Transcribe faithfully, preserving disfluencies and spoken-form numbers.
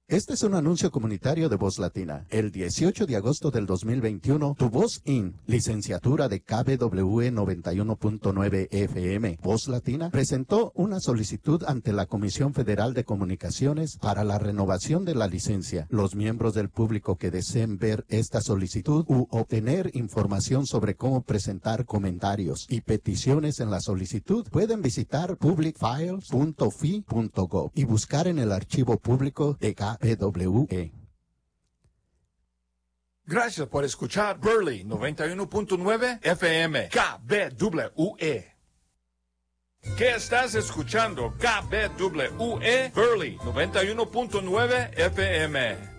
Este es un anuncio comunitario de Voz Latina. El dieciocho de agosto del dos mil veintiuno, Tu Voz In, licenciatura de K B W noventa y uno punto nueve F M, Voz Latina, presentó una solicitud ante la Comisión Federal de Comunicaciones para la renovación de la licencia. Los miembros del público que deseen ver esta solicitud u obtener información sobre cómo presentar comentarios y peticiones en la solicitud pueden visitar public files punto f i punto gov y buscar en el archivo público de K B W E. Gracias por escuchar Burley noventa y uno punto nueve F M K B W E. ¿Qué estás escuchando? K B W E Burley noventa y uno punto nueve F M.